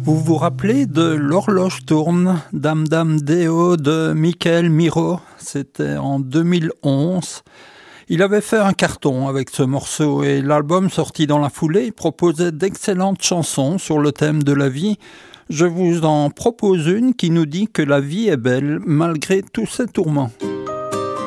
Vous vous rappelez de L'horloge tourne, Dame Dame Deo de Michael Miro? C'était en 2011. Il avait fait un carton avec ce morceau et l'album sorti dans la foulée proposait d'excellentes chansons sur le thème de la vie. Je vous en propose une qui nous dit que la vie est belle malgré tous ses tourments.